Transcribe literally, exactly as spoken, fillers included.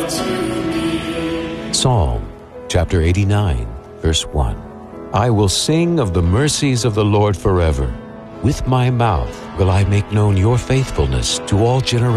Psalm chapter eighty-nine, verse one. I will sing of the mercies of the Lord forever. With my mouth will I make known your faithfulness to all generations.